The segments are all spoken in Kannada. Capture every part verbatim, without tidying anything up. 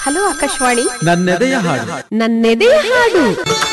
ಹಲೋ ಆಕಾಶವಾಣಿ. ನನ್ನೆದೆಯ ಹಾಡು. ನನ್ನೆದೆಯ ಹಾಡು.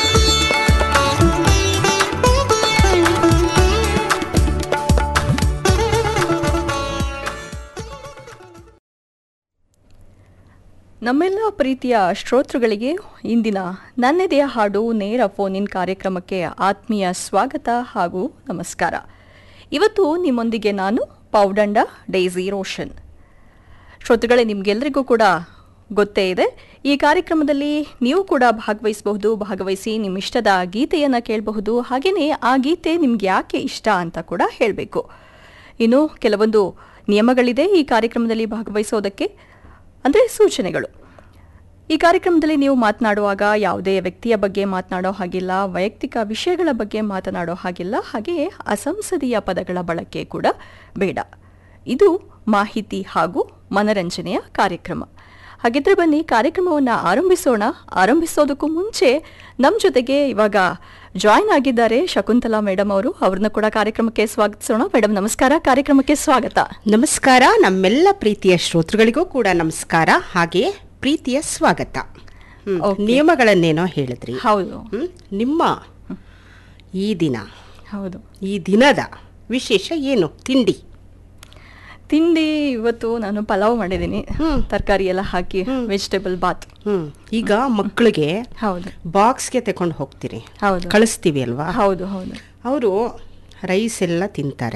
ನಮ್ಮೆಲ್ಲ ಪ್ರೀತಿಯ ಶ್ರೋತೃಗಳಿಗೆ ಇಂದಿನ ನನ್ನೆದೆಯ ಹಾಡು ನೇರ ಫೋನ್ ಇನ್ ಕಾರ್ಯಕ್ರಮಕ್ಕೆ ಆತ್ಮೀಯ ಸ್ವಾಗತ ಹಾಗೂ ನಮಸ್ಕಾರ. ಇವತ್ತು ನಿಮ್ಮೊಂದಿಗೆ ನಾನು ಪೌಡಂಡ ಡೈಸಿ ರೋಷನ್. ಶ್ರೋತೃಗಳೇ, ನಿಮಗೆಲ್ಲರಿಗೂ ಕೂಡ ಗೊತ್ತೇ ಇದೆ, ಈ ಕಾರ್ಯಕ್ರಮದಲ್ಲಿ ನೀವು ಕೂಡ ಭಾಗವಹಿಸಬಹುದು. ಭಾಗವಹಿಸಿ ನಿಮ್ಮ ಇಷ್ಟದ ಗೀತೆಯನ್ನು ಕೇಳಬಹುದು. ಹಾಗೆಯೇ ಆ ಗೀತೆ ನಿಮ್ಗೆ ಯಾಕೆ ಇಷ್ಟ ಅಂತ ಕೂಡ ಹೇಳಬೇಕು. ಇನ್ನು ಕೆಲವೊಂದು ನಿಯಮಗಳಿದೆ ಈ ಕಾರ್ಯಕ್ರಮದಲ್ಲಿ ಭಾಗವಹಿಸೋದಕ್ಕೆ, ಅಂದರೆ ಸೂಚನೆಗಳು. ಈ ಕಾರ್ಯಕ್ರಮದಲ್ಲಿ ನೀವು ಮಾತನಾಡುವಾಗ ಯಾವುದೇ ವ್ಯಕ್ತಿಯ ಬಗ್ಗೆ ಮಾತನಾಡೋ ಹಾಗಿಲ್ಲ, ವೈಯಕ್ತಿಕ ವಿಷಯಗಳ ಬಗ್ಗೆ ಮಾತನಾಡೋ ಹಾಗಿಲ್ಲ, ಹಾಗೆಯೇ ಅಸಂಸದೀಯ ಪದಗಳ ಬಳಕೆ ಕೂಡ ಬೇಡ. ಇದು ಮಾಹಿತಿ ಹಾಗೂ ಮನರಂಜನೆಯ ಕಾರ್ಯಕ್ರಮ. ಹಾಗಿದ್ರೆ ಬನ್ನಿ ಕಾರ್ಯಕ್ರಮವನ್ನು ಆರಂಭಿಸೋಣ. ಆರಂಭಿಸೋದಕ್ಕೂ ಮುಂಚೆ ನಮ್ಮ ಜೊತೆಗೆ ಇವಾಗ ಜಾಯ್ನ್ ಆಗಿದ್ದಾರೆ ಶಕುಂತಲಾ ಮೇಡಮ್ ಅವರು. ಅವ್ರನ್ನ ಕೂಡ ಕಾರ್ಯಕ್ರಮಕ್ಕೆ ಸ್ವಾಗತಿಸೋಣ. ಮೇಡಮ್ ನಮಸ್ಕಾರ, ಕಾರ್ಯಕ್ರಮಕ್ಕೆ ಸ್ವಾಗತ. ನಮಸ್ಕಾರ. ನಮ್ಮೆಲ್ಲ ಪ್ರೀತಿಯ ಶ್ರೋತೃಗಳಿಗೂ ಕೂಡ ನಮಸ್ಕಾರ, ಹಾಗೆಯೇ ಪ್ರೀತಿಯ ಸ್ವಾಗತ. ನಿಯಮಗಳನ್ನೇನೋ ಹೇಳಿದ್ರಿ. ಹೌದು. ನಿಮ್ಮ ಈ ದಿನ, ಹೌದು, ಈ ದಿನದ ವಿಶೇಷ ಏನು? ತಿಂಡಿ ತಿಂಡಿ ಇವತ್ತು ನಾನು ಪಲಾವ್ ಮಾಡಿದ್ದೀನಿ, ತರಕಾರಿ ಎಲ್ಲ ಹಾಕಿ ವೆಜಿಟೇಬಲ್ ಬಾತ್. ಹ್ಮ್ ಈಗ ಮಕ್ಕಳಿಗೆ ಹೌದು ಬಾಕ್ಸ್ಗೆ ತಕೊಂಡು ಹೋಗ್ತೀರಿ, ಹೌದು ಕಳಿಸ್ತೀವಿ ಅಲ್ವಾ? ಹೌದು ಹೌದು ಅವರು ರೈಸ್ ಎಲ್ಲ ತಿಂತಾರೆ.